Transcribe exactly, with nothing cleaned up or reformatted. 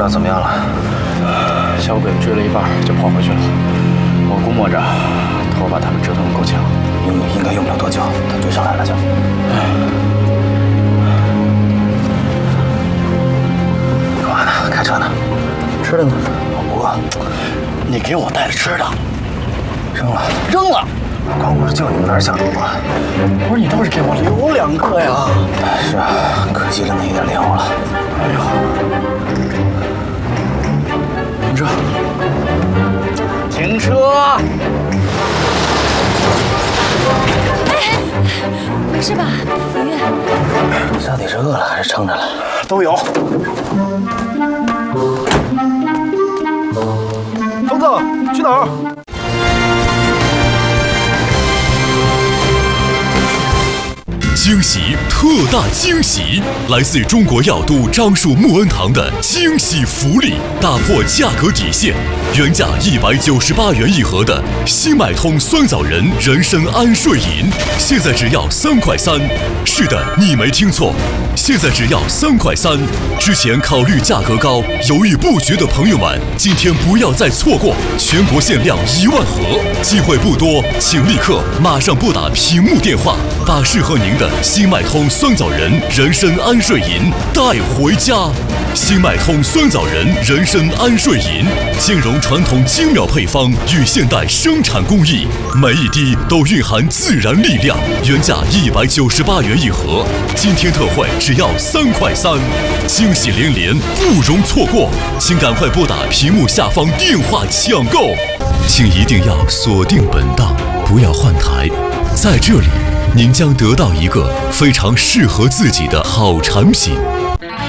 怎么样了？ 小鬼子追了一半就跑回去了。我估摸着，头把他们折腾得够呛。 应应该用不了多久，他追上来了就。哎，干嘛呢？开车呢？吃的呢？我饿。 你给我带的吃的， 扔了。 扔了。 光顾着救你们哪儿想着我？ 不是你倒是给我留两个呀！ 是啊，可惜了那一点粮了。 哎呦，停车！停车！ 哎，没事吧，府院？ 到底是饿了还是撑着了？ 都有。 疯子，去哪儿？ 惊喜，特大惊喜！来自中国药都樟树木恩堂的惊喜福利，打破价格底线，原价一百九十八元一盒的新买通酸枣仁人参安睡饮，现在只要三块三。是的，你没听错，现在只要三块三。之前考虑价格高，犹豫不决的朋友们，今天不要再错过，全国限量一万盒，机会不多，请立刻马上拨打屏幕电话，把适合您的新麦通酸枣仁人参安睡饮带回家。新麦通酸枣仁人参安睡饮兼容传统精妙配方与现代生产工艺，每一滴都蕴含自然力量，原价一百九十八元一盒，今天特惠只要三块三，惊喜连连，不容错过，请赶快拨打屏幕下方电话抢购，请一定要锁定本档，不要换台，在这里您将得到一个非常适合自己的好产品。